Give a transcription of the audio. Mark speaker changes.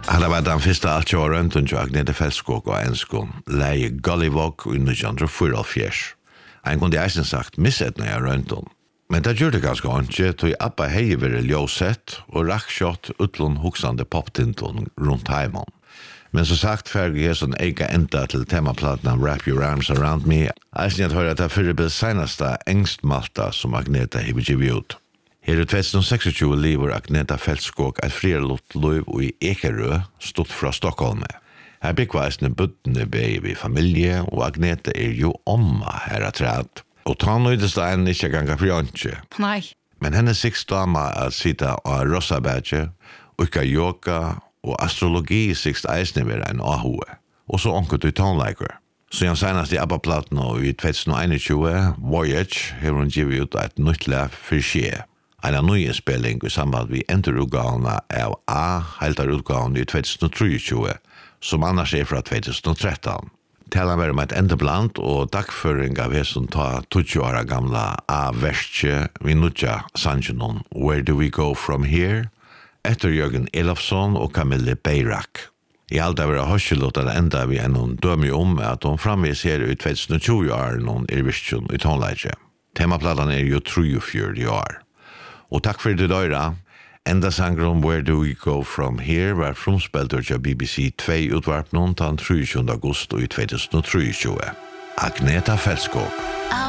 Speaker 1: Han var den første alt jeg var rundt og Agneta Fältskog og enskån leie Gollivog i 1944. Han kunne eisen sagt misset når jeg rundt om. Men det gjør det ganske ikke, tog Abba hei vært ljøsett og rakkjøtt utlån hoksande poptinton rundt heimann. Men som sagt, ferdig jeg sånn ega enda til temaplatna Wrap Your Arms Around Me, eisen jeg hører at det fyrir bil seneste engstmalta som Agneta har givet ut. Her i 2026 lever Agneta Fältskog et frirlott liv i Ekerö, stått fra Stockholm. Her byggveisene buddene baby familie, og Agneta jo omma her at træd. Og ta nøydes det enn ikke ganga fjantje.
Speaker 2: Nei.
Speaker 1: Men henne sikt dama at sita av rossabadje, ukka yoga og astrologi sikt eisne vera en ahoe. Og så onket du tonleiker. Så jeg senast i Abba-platen og i 2021, Voyage, har hun givet ut et nytt lef for skje. En ny spilling i samband med enterutgavene av A-helterutgavene i 2023, som annars fra 2013. Talan var om et enderblant og dagføring av som ta 20 år gamla A-verskje vi nutja sannsjonen Where Do We Go From Here? Etter Jørgen Elofsson og Camille Beirak. I alt av hørskelåten enda vi en døm om at hun framvis her i 2020 år noen virksjon i tonleidje. Temaplatan jo 43 år. Og takk for det døyra. Enda sanger om Where Do We Go From Here var frumspelter til BBC 2 utvarp noen den 23. august i 2023. Agneta Fältskog.